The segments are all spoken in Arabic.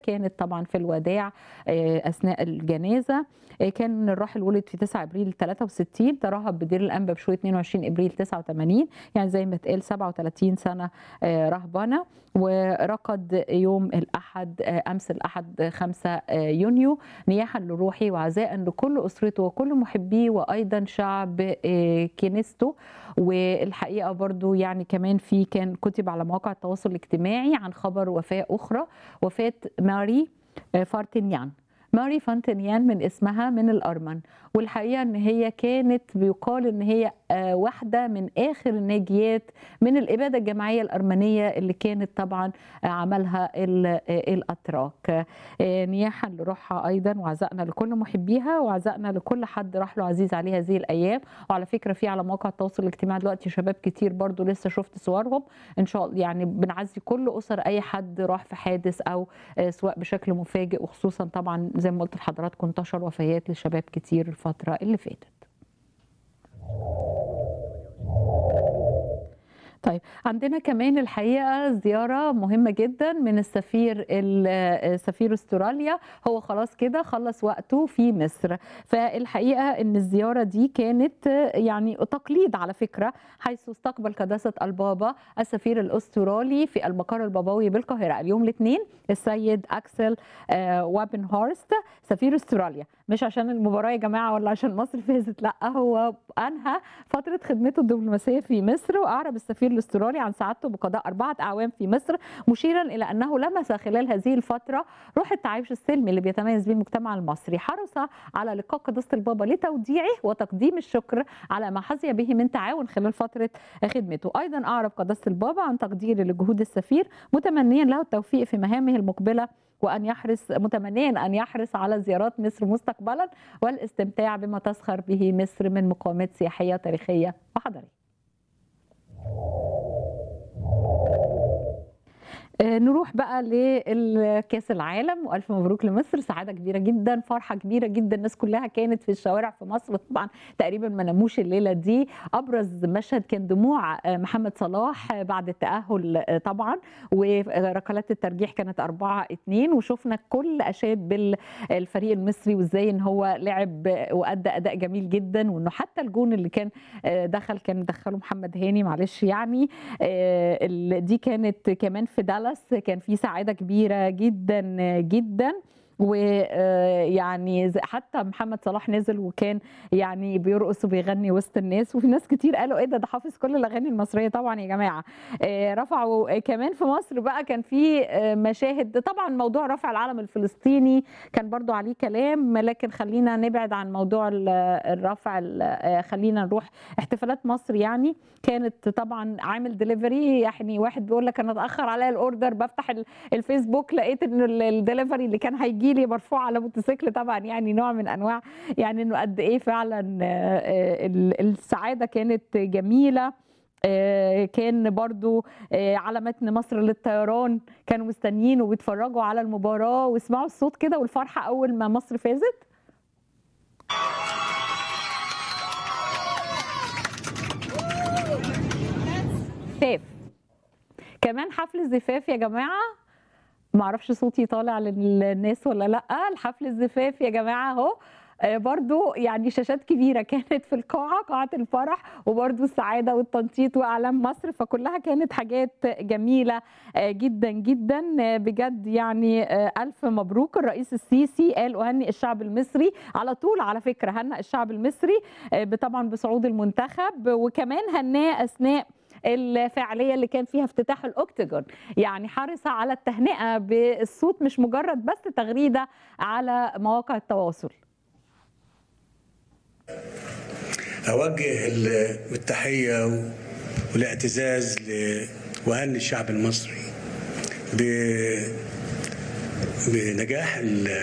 كانت طبعًا في الوداع أثناء الجنازة. كان الراحل ولد في 9 أبريل 63، ترهب بدير الأنبا بشوي 22 أبريل 89، يعني زي ما اتقال 37 سنة رهبنة، ورقد يوم الأحد أمس الأحد 5 يونيو نياحًا لروحه وعزاءً لكل أسرته وكل محبيه وأيضًا شعب كنيسته. والحقيقة برضه يعني كمان كان كُتب على مواقع التواصل الاجتماعي عن خبر وفاة أخرى، وفاة ماري فارتينيان. ماري فانتينيان من اسمها من الأرمن، والحقيقة إن هي كانت بيقال إن هي واحدة من آخر الناجيات من الإبادة الجماعية الأرمنية اللي كانت طبعًا عملها الأتراك. نياحًا لروحها أيضًا وعزائنا لكل محبيها وعزائنا لكل حد راح له عزيز عليه هذه الأيام. وعلى فكرة على مواقع التواصل الاجتماعي دلوقتي شباب كتير برضه لسه شُفت صورهم، إن شاء الله يعني بنعزي كل أسر أي حد راح في حادث أو سواء بشكل مفاجئ، وخصوصًا طبعًا زي ما قُلت لحضراتكم انتشر وفيات لشباب كتير الفترة اللي فاتت. طيب عندنا كمان الحقيقة زيارة مهمة جدًا من سفير أستراليا، هو خلاص كده خلّص وقته في مصر. فالحقيقة إن الزيارة دي كانت يعني تقليد على فكرة، حيث استقبل قداسة البابا السفير الأسترالي في المقر البابوي بالقاهرة اليوم الاثنين السيد أكسل وابنهورست سفير أستراليا، مش عشان المباراة يا جماعة ولا عشان مصر فازت، لأ هو أنهى فترة خدمته الدبلوماسية في مصر، وأعرب السفير الأسترالي عن سعادته بقضاء 4 أعوام في مصر، مشيرا إلى أنه لمس خلال هذه الفترة روح التعايش السلمي اللي بيتميز به المجتمع المصري. حرص على لقاء قداسة البابا لتوديعه وتقديم الشكر على ما حظي به من تعاون خلال فترة خدمته. أيضا أعرب قداسة البابا عن تقديره لجهود السفير، متمنيا له التوفيق في مهامه المقبلة، متمنيا أن يحرص على زيارات مصر مستقبلا والاستمتاع بما تزخر به مصر من مقامات سياحية تاريخية وحضارية. نروح بقى لكاس العالم، والف مبروك لمصر، سعاده كبيره جدا، فرحه كبيره جدا، الناس كلها كانت في الشوارع في مصر، طبعا تقريبا ما ناموش الليله دي. ابرز مشهد كان دموع محمد صلاح بعد التاهل طبعا، وركلات الترجيح كانت 4-2، وشفنا كل اشاد بالفريق المصري وازاي ان هو لعب وادى اداء جميل جدا، وانه حتى الجون اللي كان كان دخله محمد هاني معلش يعني. دي كانت كمان في دالاس، كان في سعادة كبيرة جدًا جدًا، ويعني حتى محمد صلاح نزل وكان يعني بيرقص وبيغني وسط الناس، وفي ناس كتير قالوا إيه ده حافظ كل الأغاني المصرية طبعًا يا جماعة. رفعوا كمان في مصر بقى كان في مشاهد، طبعًا موضوع رفع العلم الفلسطيني كان برضه عليه كلام، لكن خلّينا نبعد عن موضوع الرفع، خلّينا نروح احتفالات مصر يعني. كانت طبعًا عامل ديليفري، يعني واحد بيقول لك أنا اتأخر عليَّ الأوردر، بافتح الفيسبوك لقيت إن الديليفري اللي كان هييجي لي مرفوع على موتوسيكل، طبعًا يعني نوع من أنواع يعني إنه قد إيه فعلًا السعادة كانت جميلة. كان برضه على متن مصر للطيران كانوا مستنيين وبيتفرجوا على المباراة ويسمعوا الصوت كده والفرحة أول ما مصر فازت. زفاف، كمان حفل زفاف يا جماعة، ما اعرفش صوتي طالع للناس ولا لأ، الحفل الزفاف يا جماعة أهو. برضه يعني شاشات كبيرة كانت في القاعة، قاعة الفرح، وبرضه السعادة والتنطيط وأعلام مصر، فكلها كانت حاجات جميلة جدًا جدًا بجد يعني. ألف مبروك. الرئيس السيسي قال أهنئ الشعب المصري، على طول على فكرة هنأ الشعب المصري طبعًا بصعود المنتخب، وكمان هناه أثناء الفعالية اللي كان فيها افتتاح الأوكتاجون، يعني حرص على التهنئة بالصوت مش مجرد بس تغريدة على مواقع التواصل. أوجه التحية والاعتزاز وأهني الشعب المصري بنجاح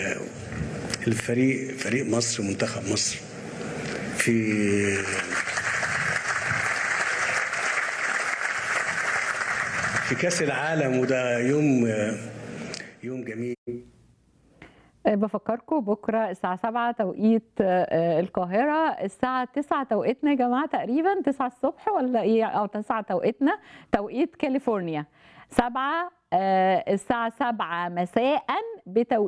فريق مصر ومنتخب مصر في كأس العالم، وده يوم جميل. بفكركم بكره الساعة 7 توقيت القاهرة، الساعة 9 توقيتنا يا جماعة، تقريبا 9 الصبح ولا ايه، او 9 توقيتنا توقيت كاليفورنيا، 7 الساعة 7 مساء بتوقيت